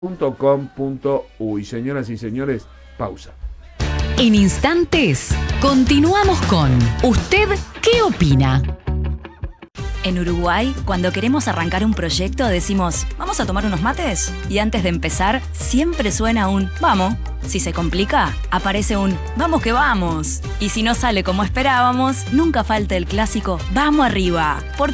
.com.uy. Señoras y señores, pausa. En instantes, continuamos con ¿Usted qué opina? En Uruguay, cuando queremos arrancar un proyecto, decimos, ¿vamos a tomar unos mates? Y antes de empezar, siempre suena un «vamos». Si se complica, aparece un «vamos que vamos». Y si no sale como esperábamos, nunca falta el clásico «vamos arriba».